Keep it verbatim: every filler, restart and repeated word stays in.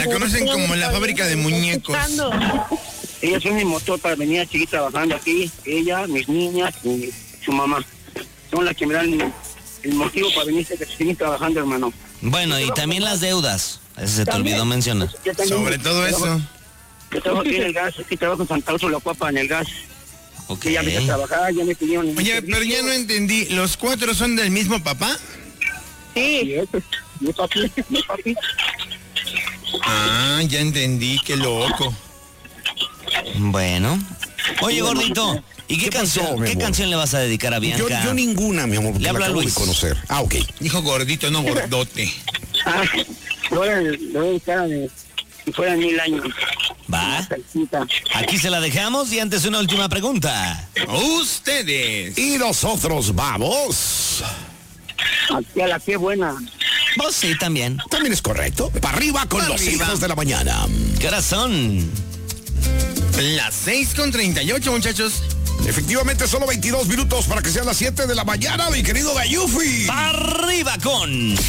conocen como la fábrica de muñecos. Ella es mi motor para venir a seguir trabajando aquí. Ella, mis niñas y su mamá. Son las que me dan el motivo para venir a seguir trabajando, hermano. Bueno, y también las deudas. Eso se te olvidó mencionar. Sobre todo eso. Yo trabajo aquí en el gas, aquí trabajo en Santa Rosa, La Cuapa, en el gas. Ok. Sí, ya me a trabajar, ya me pidieron... Oye, pero ya no entendí, ¿los cuatro son del mismo papá? Sí, ese, mi papi, mi papi. Ah, ya entendí, qué loco. Bueno. Oye, gordito, ¿y qué, ¿Qué canción pasó, mi qué amor? canción le vas a dedicar a Bianca? Yo, yo ninguna, mi amor, porque Le la habla acabo Luis. de conocer. Ah, ok. Dijo gordito, no gordote. Ah, le voy a le voy a dedicar de si fueran mil años. Va. Salsita. Aquí se la dejamos y antes una última pregunta. Ustedes. Y nosotros vamos. Aquí a la que buena. Vos sí, también. También es correcto. Para arriba con Para los arriba. hijos de la mañana. ¿Qué horas son? Las seis con treinta y ocho, muchachos. Efectivamente, solo veintidós minutos para que sean las siete de la mañana, mi querido Dayufi. ¡Para arriba con